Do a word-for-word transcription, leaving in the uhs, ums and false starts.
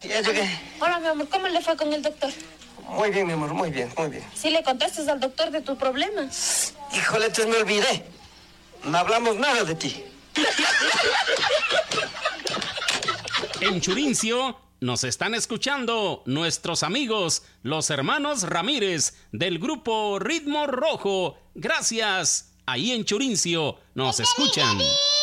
Ya llegué. Hola, mi amor, ¿cómo le fue con el doctor? Muy bien, mi amor, muy bien, muy bien. ¿Sí le contaste al doctor de tu problema? Híjole, entonces me olvidé. No hablamos nada de ti. En Churincio nos están escuchando nuestros amigos, los hermanos Ramírez, del grupo Ritmo Rojo. Gracias. Ahí en Churincio nos escuchan.